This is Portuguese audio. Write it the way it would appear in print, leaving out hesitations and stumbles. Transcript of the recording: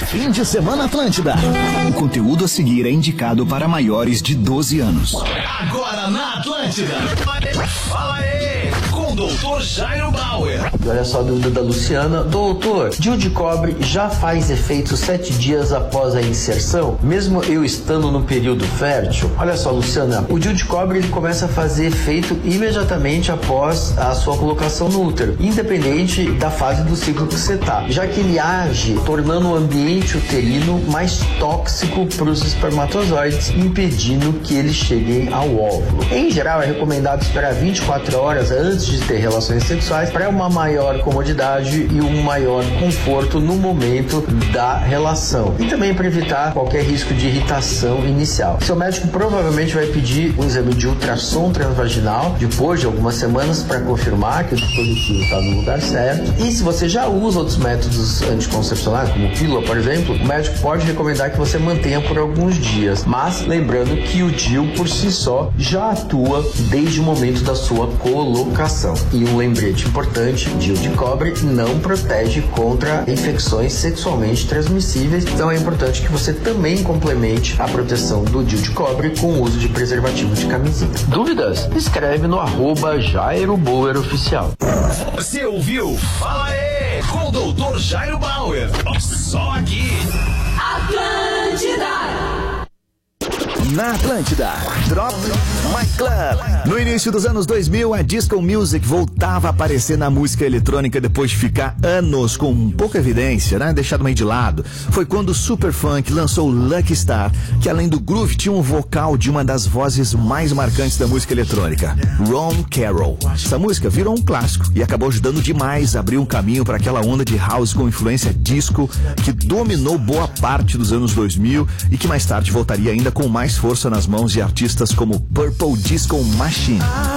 Fim de Semana Atlântida. O conteúdo a seguir é indicado para maiores de 12 anos. Agora na Atlântida. Fala aí, com o Dr. Jairo Bauer. E olha só a dúvida da Luciana. Doutor, DIU de cobre já faz efeito 7 dias após a inserção, mesmo eu estando no período fértil? Olha só, Luciana, o DIU de cobre ele começa a fazer efeito imediatamente após a sua colocação no útero, independente da fase do ciclo que você está, já que ele age tornando o ambiente uterino mais tóxico para os espermatozoides, impedindo que eles cheguem ao óvulo. Em geral, é recomendado esperar 24 horas antes de ter relações sexuais para uma maior comodidade e um maior conforto no momento da relação, e também para evitar qualquer risco de irritação inicial. Seu médico provavelmente vai pedir um exame de ultrassom transvaginal depois de algumas semanas para confirmar que o dispositivo está no lugar certo. E se você já usa outros métodos anticoncepcionais, como pílula, por exemplo, o médico pode recomendar que você mantenha por alguns dias, mas lembrando que o DIU por si só já atua desde o momento da sua colocação. E um lembrete importante: DIU de cobre não protege contra infecções sexualmente transmissíveis, então é importante que você também complemente a proteção do DIU de cobre com o uso de preservativo de camisinha. Dúvidas? Escreve no @JairoBauerOficial. Você ouviu? Fala aí, com o Dr. Jairo Bauer. Só aqui. Atlântida. Na Atlântida, Drop My Club. No início dos anos 2000, a disco music voltava a aparecer na música eletrônica depois de ficar anos com pouca evidência, né? Deixado meio de lado. Foi quando o Superfunk lançou Lucky Star, que além do groove tinha um vocal de uma das vozes mais marcantes da música eletrônica, Ron Carroll. Essa música virou um clássico e acabou ajudando demais a abrir um caminho para aquela onda de house com influência disco que dominou boa parte dos anos 2000 e que mais tarde voltaria ainda com mais força nas mãos de artistas como Purple Disco Machine.